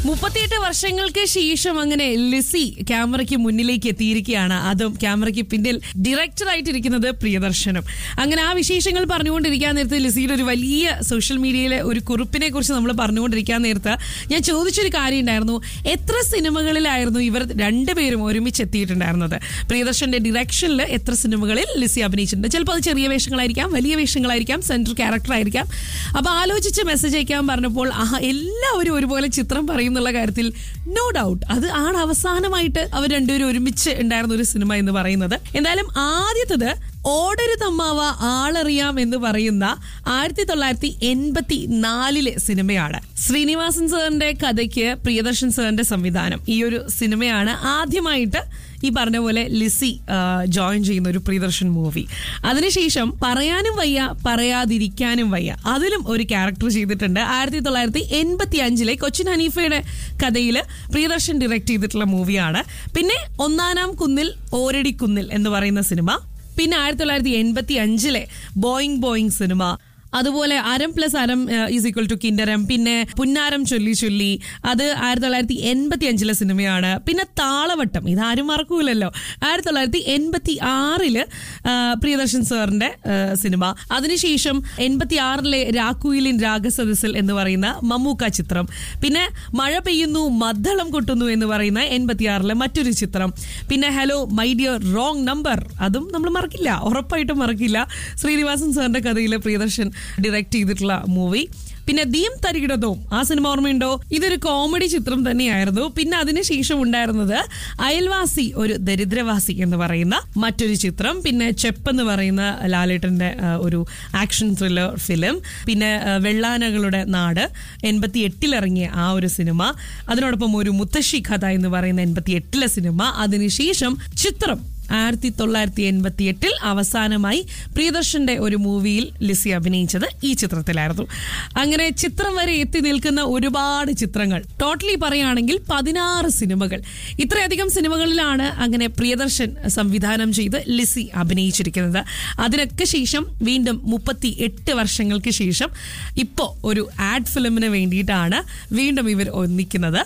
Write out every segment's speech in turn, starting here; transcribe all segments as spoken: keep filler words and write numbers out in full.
മുപ്പത്തിയെട്ട് വർഷങ്ങൾക്ക് ശേഷം അങ്ങനെ ലിസി ക്യാമറയ്ക്ക് മുന്നിലേക്ക് എത്തിയിരിക്കുകയാണ്. അതും ക്യാമറയ്ക്ക് പിന്നിൽ ഡയറക്ടറായിട്ടിരിക്കുന്നത് പ്രിയദർശനും. അങ്ങനെ ആ വിശേഷങ്ങൾ പറഞ്ഞുകൊണ്ടിരിക്കാൻ നേരത്ത് ലിസിയുടെ ഒരു വലിയ സോഷ്യൽ മീഡിയയിലെ ഒരു കുറിപ്പിനെ കുറിച്ച് നമ്മൾ പറഞ്ഞുകൊണ്ടിരിക്കാൻ നേരത്ത് ഞാൻ ചോദിച്ചൊരു കാര്യം ഉണ്ടായിരുന്നു, എത്ര സിനിമകളിലായിരുന്നു ഇവർ രണ്ടുപേരും ഒരുമിച്ച് എത്തിയിട്ടുണ്ടായിരുന്നത്? പ്രിയദർശന്റെ ഡിറക്ഷനിൽ എത്ര സിനിമകളിൽ ലിസി അഭിനയിച്ചിട്ടുണ്ട്? ചിലപ്പോൾ അത് ചെറിയ വേഷങ്ങളായിരിക്കാം, വലിയ വേഷങ്ങളായിരിക്കാം, സെൻട്രൽ ക്യാരക്ടർ ആയിരിക്കാം. അപ്പൊ ആലോചിച്ച് മെസ്സേജ് അയക്കാൻ പറഞ്ഞപ്പോൾ എല്ലാവരും ഒരുപോലെ ചിത്രം പറയും എന്നുള്ള കാര്യത്തിൽ നോ ഡൗട്ട് അത് ആണ് അവസാനമായിട്ട് അവർ രണ്ടുപേരും ഒരുമിച്ച് ഉണ്ടായിരുന്ന ഒരു സിനിമ എന്ന് പറയുന്നത്. എന്തായാലും ആദ്യത്തത് ഓടരുതമ്മാവ ആളറിയാം എന്ന് പറയുന്ന ആയിരത്തി തൊള്ളായിരത്തി എൺപത്തി നാലിലെ സിനിമയാണ്. ശ്രീനിവാസൻ സാറിന്റെ കഥയ്ക്ക് പ്രിയദർശൻ സാറിന്റെ സംവിധാനം. ഈ ഒരു സിനിമയാണ് ആദ്യമായിട്ട് ഈ പറഞ്ഞ പോലെ ലിസി ജോയിൻ ചെയ്യുന്ന ഒരു പ്രിയദർശൻ മൂവി. അതിനുശേഷം പറയാനും വയ്യ പറയാതിരിക്കാനും വയ്യ, അതിലും ഒരു ക്യാരക്ടർ ചെയ്തിട്ടുണ്ട്. ആയിരത്തി തൊള്ളായിരത്തി എൺപത്തി അഞ്ചിലെ കൊച്ചിൻ ഹനീഫയുടെ കഥയിൽ പ്രിയദർശൻ ഡയറക്ട് ചെയ്തിട്ടുള്ള മൂവിയാണ്. പിന്നെ ഒന്നാനാം കുന്നിൽ ഓരടിക്കുന്നിൽ എന്ന് പറയുന്ന സിനിമ, പിന്നെ ആയിരത്തി തൊള്ളായിരത്തി എൺപത്തി അഞ്ചിലെ ബോയിങ് ബോയിങ് സിനിമ, അതുപോലെ അരം പ്ലസ് അരം ഈസ് ഈക്വൽ ടു കിൻഡരം, പിന്നെ പുന്നാരം ചൊല്ലി ചൊല്ലി, അത് ആയിരത്തി തൊള്ളായിരത്തി എൺപത്തി അഞ്ചിലെ സിനിമയാണ്. പിന്നെ താളവട്ടം, ഇതാരും മറക്കൂലല്ലോ, ആയിരത്തി തൊള്ളായിരത്തി എൺപത്തി ആറില് പ്രിയദർശൻ സാറിന്റെ സിനിമ. അതിനുശേഷം എൺപത്തി ആറിലെ രാക്കുയിലിൻ രാഗസദസ്സിൽ എന്ന് പറയുന്ന മമ്മൂക്ക ചിത്രം, പിന്നെ മഴ പെയ്യുന്നു മദ്ദളം കൊട്ടുന്നു എന്ന് പറയുന്ന എൺപത്തി ആറിലെ മറ്റൊരു ചിത്രം, പിന്നെ hello my dear wrong number, അതും നമ്മൾ മറക്കില്ല, ഉറപ്പായിട്ടും മറക്കില്ല, ശ്രീനിവാസൻ സാറിന്റെ കഥയിലെ പ്രിയദർശൻ ഡയറക്ട് ചെയ്തിട്ടുള്ള മൂവി. പിന്നെ ദീം തരികിടതോം, ആ സിനിമ ഓർമ്മയുണ്ടോ? ഇതൊരു കോമഡി ചിത്രം തന്നെയായിരുന്നു. പിന്നെ അതിനുശേഷം ഉണ്ടായിരുന്നത് അയൽവാസി ഒരു ദരിദ്രവാസി എന്ന് പറയുന്ന മറ്റൊരു ചിത്രം, പിന്നെ ചെപ്പ് എന്ന് പറയുന്ന ലാലേട്ടന്റെ ഒരു ആക്ഷൻ ത്രില്ലർ ഫിലിം, പിന്നെ വെള്ളാനകളുടെ നാട് എൺപത്തി എട്ടിലിറങ്ങിയ ആ ഒരു സിനിമ, അതിനോടൊപ്പം ഒരു മുത്തശ്ശി കഥ എന്ന് പറയുന്ന എൺപത്തി എട്ടിലെ സിനിമ. അതിനുശേഷം ചിത്രം ആയിരത്തി തൊള്ളായിരത്തി എൺപത്തി എട്ടിൽ അവസാനമായി പ്രിയദർശന്റെ ഒരു മൂവിയിൽ ലിസി അഭിനയിച്ചത് ഈ ചിത്രത്തിലായിരുന്നു. അങ്ങനെ ചിത്രം വരെ എത്തി നിൽക്കുന്ന ഒരുപാട് ചിത്രങ്ങൾ, ടോട്ടലി പറയുകയാണെങ്കിൽ പതിനാറ് സിനിമകൾ. ഇത്രയധികം സിനിമകളിലാണ് അങ്ങനെ പ്രിയദർശൻ സംവിധാനം ചെയ്ത് ലിസി അഭിനയിച്ചിരിക്കുന്നത്. അതിനൊക്കെ ശേഷം വീണ്ടും മുപ്പത്തി എട്ട് വർഷങ്ങൾക്ക് ശേഷം ഇപ്പോൾ ഒരു ആഡ് ഫിലിമിന് വേണ്ടിയിട്ടാണ് വീണ്ടും ഇവർ ഒന്നിക്കുന്നത്.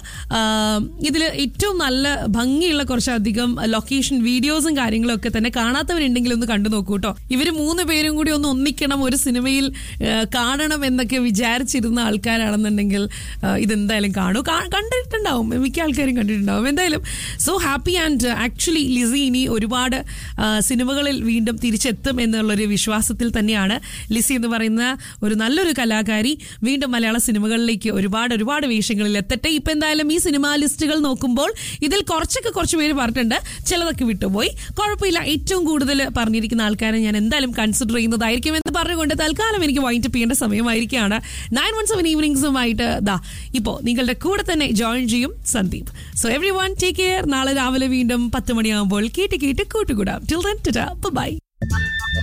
ഇതിൽ ഏറ്റവും നല്ല ഭംഗിയുള്ള കുറച്ചധികം ലൊക്കേഷൻ വീഡിയോസും കാര്യങ്ങളൊക്കെ തന്നെ കാണാത്തവരുണ്ടെങ്കിൽ ഒന്ന് കണ്ടു നോക്കൂ കേട്ടോ. ഇവര് മൂന്ന് പേരും കൂടി ഒന്ന് ഒന്നിക്കണം, ഒരു സിനിമയിൽ കാണണം എന്നൊക്കെ വിചാരിച്ചിരുന്ന ആൾക്കാരാണെന്നുണ്ടെങ്കിൽ ഇതെന്തായാലും കാണൂ. കണ്ടിട്ടുണ്ടാവും, മിക്ക ആൾക്കാരും കണ്ടിട്ടുണ്ടാവും. എന്തായാലും so happy. And actually Lissy ഇനി ഒരുപാട് സിനിമകളിൽ വീണ്ടും തിരിച്ചെത്തും എന്നുള്ളൊരു വിശ്വാസത്തിൽ തന്നെയാണ്. ലിസി എന്ന് പറയുന്ന ഒരു നല്ലൊരു കലാകാരി വീണ്ടും മലയാള സിനിമകളിലേക്ക് ഒരുപാട് ഒരുപാട് വേഷങ്ങളിൽ എത്തട്ടെ. ഇപ്പൊ എന്തായാലും ഈ സിനിമാ ലിസ്റ്റുകൾ നോക്കുമ്പോൾ ഇതിൽ കുറച്ചൊക്കെ കുറച്ച് പേര് പറഞ്ഞിട്ടുണ്ട്, ചിലതൊക്കെ വിട്ടുപോയി. കുഴപ്പമില്ല, ഏറ്റവും കൂടുതൽ പറഞ്ഞിരിക്കുന്ന ആൾക്കാരെ ഞാൻ എന്തായാലും കൺസിഡർ ചെയ്യുന്നതായിരിക്കും എന്ന് പറഞ്ഞുകൊണ്ട് തൽക്കാലം എനിക്ക് വൈൻഡ് അപ്പ് ചെയ്യേണ്ട സമയമായിരിക്കുകയാണ്. നയൻ വൺ സെവൻ ഈവനിങ്സുമായിട്ട് ദാ ഇപ്പോൾ നിങ്ങളുടെ കൂടെ തന്നെ ജോയിൻ ചെയ്യും Sandeep. So every one take care. നാളെ രാവിലെ വീണ്ടും പത്ത് മണിയാകുമ്പോൾ കേട്ട് കേട്ട് കൂട്ടുകൂടാം. Till then Tata, by.